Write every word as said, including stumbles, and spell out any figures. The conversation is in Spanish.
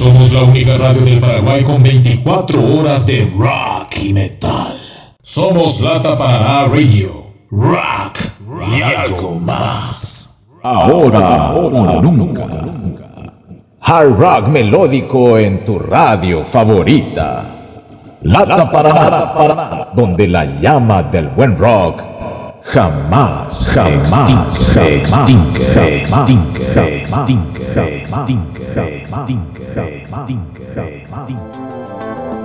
Somos la única radio del Paraguay con veinticuatro horas de rock y metal. Somos Lata Paraná Radio. Rock y algo más. Ahora o nunca. Hard rock melódico en tu radio favorita. Lata Paraná, Paraná, donde la llama del buen rock jamás, jamás se extingue, se extingue, se extingue, se extingue, se extingue, se extingue, se extingue.